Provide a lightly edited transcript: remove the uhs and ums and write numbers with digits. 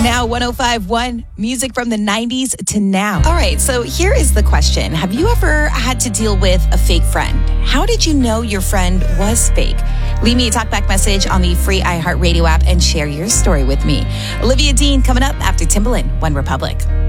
Now 105.1, music from the 90s to now. All right, so here is the question. Have you ever had to deal with a fake friend? How did you know your friend was fake? Leave me a talkback message on the free iHeartRadio app and share your story with me. Olivia Dean coming up after Timbaland, One Republic.